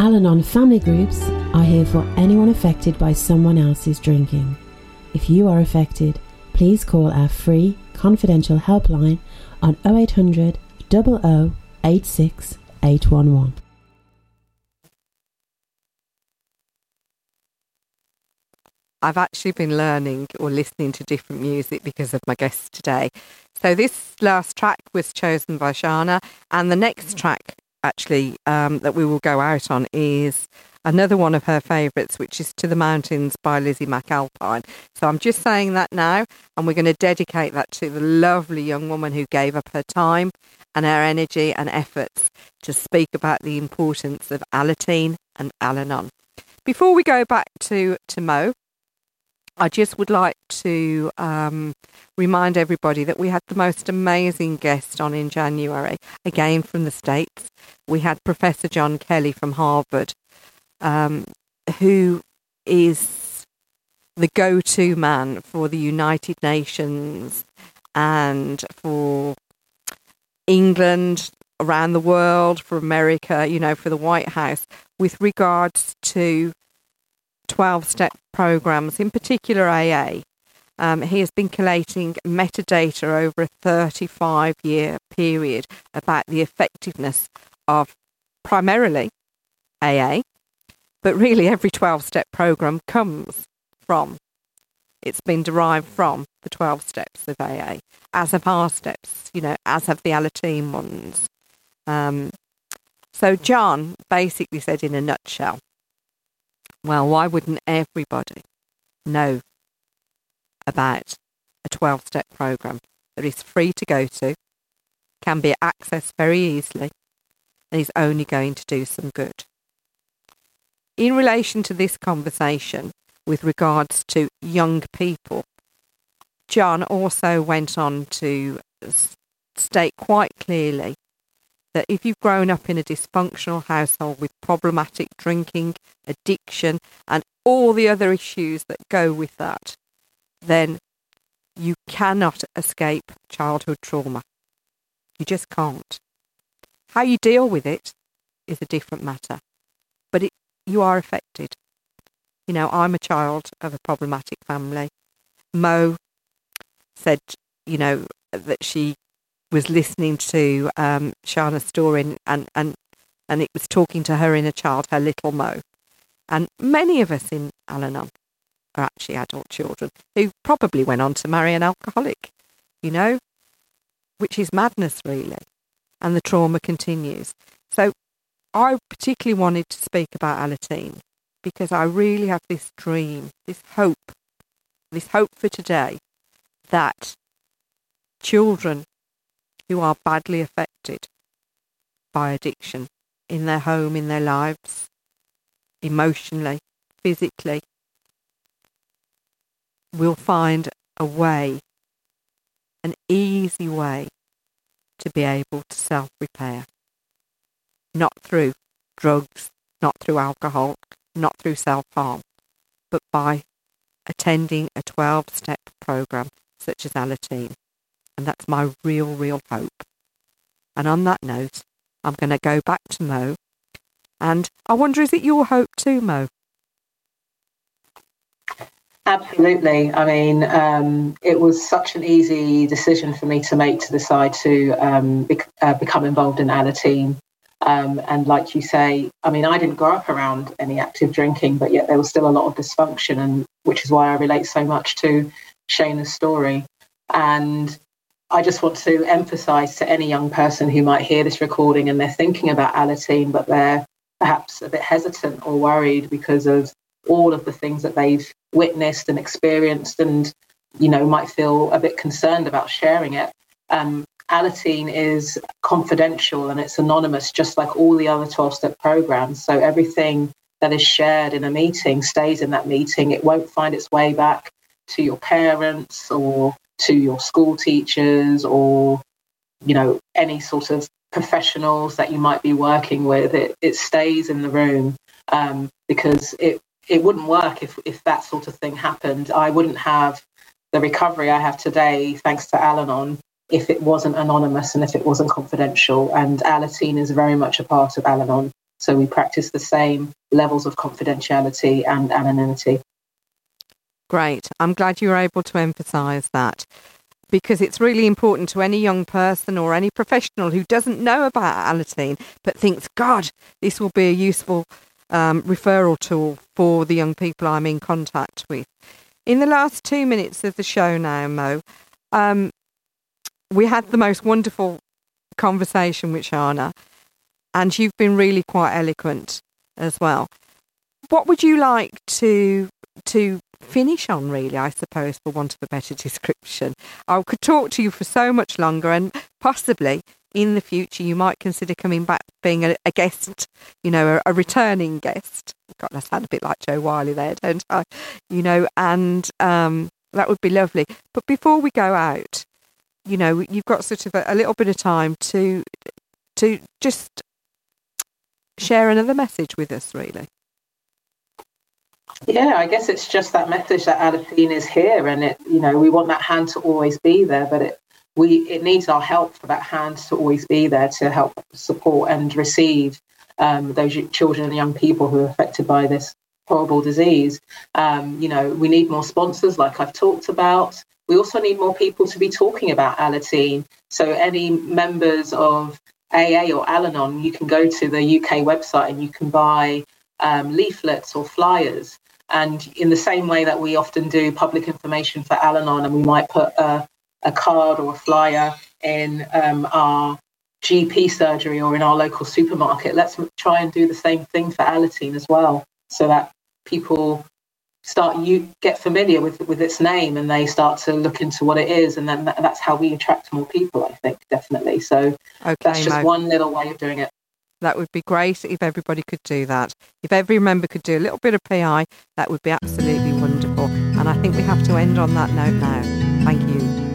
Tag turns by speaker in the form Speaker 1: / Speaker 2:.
Speaker 1: Al-Anon family groups are here for anyone affected by someone else's drinking. If you are affected, please call our free confidential helpline on 0800 00 86 811.
Speaker 2: I've actually been learning or listening to different music because of my guests today. So this last track was chosen by Shana, and the next track actually that we will go out on is another one of her favourites, which is To the Mountains by Lizzie McAlpine. So I'm just saying that now, and we're going to dedicate that to the lovely young woman who gave up her time and her energy and efforts to speak about the importance of Alateen and Al-Anon. Before we go back to Mo, I just would like to remind everybody that we had the most amazing guest on in January, again from the States. We had Professor John Kelly from Harvard, who is the go-to man for the United Nations and for England, around the world, for America, for the White House, with regards to 12-step programs, in particular AA. He has been collating metadata over a 35-year period about the effectiveness of primarily AA, but really every 12-step program it's been derived from the 12 steps of AA, as have our steps, as have the Alateen ones. So John basically said in a nutshell, well, why wouldn't everybody know about a 12-step program that is free to go to, can be accessed very easily, and is only going to do some good? In relation to this conversation with regards to young people, John also went on to state quite clearly that if you've grown up in a dysfunctional household with problematic drinking, addiction, and all the other issues that go with that, then you cannot escape childhood trauma. You just can't. How you deal with it is a different matter, but you are affected. I'm a child of a problematic family. Mo said, that she was listening to Shana's story and it was talking to her inner child, her little Mo. And many of us in Al-Anon are actually adult children who probably went on to marry an alcoholic, which is madness really. And the trauma continues. So I particularly wanted to speak about Alateen because I really have this dream, this hope for today that children who are badly affected by addiction in their home, in their lives, emotionally, physically, will find a way, an easy way to be able to self-repair. Not through drugs, not through alcohol, not through self-harm, but by attending a 12-step program such as Alateen. And that's my real hope. And on that note, I'm going to go back to Mo. And I wonder, is it your hope too, Mo?
Speaker 3: Absolutely. I mean, it was such an easy decision for me to make to decide to become involved in Alateen. And like you say, I mean, I didn't grow up around any active drinking, but yet there was still a lot of dysfunction, and which is why I relate so much to Shana's story. And I just want to emphasise to any young person who might hear this recording and they're thinking about Alateen, but they're perhaps a bit hesitant or worried because of all of the things that they've witnessed and experienced and, might feel a bit concerned about sharing it. Alateen is confidential and it's anonymous, just like all the other 12-step programs. So everything that is shared in a meeting stays in that meeting. It won't find its way back to your parents or to your school teachers or, any sort of professionals that you might be working with. It stays in the room because it wouldn't work if that sort of thing happened. I wouldn't have the recovery I have today thanks to Al-Anon if it wasn't anonymous and if it wasn't confidential. And Alateen is very much a part of Al-Anon. So we practice the same levels of confidentiality and anonymity.
Speaker 2: Great. I'm glad you were able to emphasise that, because it's really important to any young person or any professional who doesn't know about Alateen but thinks, God, this will be a useful referral tool for the young people I'm in contact with. In the last 2 minutes of the show now, Mo, we had the most wonderful conversation with Shana, and you've been really quite eloquent as well. What would you like to finish on, really, I suppose, for want of a better description? I could talk to you for so much longer, and possibly in the future you might consider coming back, being a guest, a returning guest. God, I sound a bit like Joe Wiley there, don't I? And that would be lovely. But before we go out, you've got sort of a little bit of time to just share another message with us, really.
Speaker 3: Yeah, I guess it's just that message that Alateen is here, and we want that hand to always be there, but it needs our help for that hand to always be there to help support and receive those children and young people who are affected by this horrible disease. We need more sponsors, like I've talked about. We also need more people to be talking about Alateen. So any members of AA or Al-Anon, you can go to the UK website and you can buy leaflets or flyers. And in the same way that we often do public information for Al-Anon, and we might put a card or a flyer in our GP surgery or in our local supermarket, let's try and do the same thing for Alateen as well, so that people get familiar with its name and they start to look into what it is, and then that's how we attract more people, I think, definitely. So that's just one little way of doing it.
Speaker 2: That would be great if everybody could do that. If every member could do a little bit of PI, that would be absolutely wonderful. And I think we have to end on that note now. Thank you.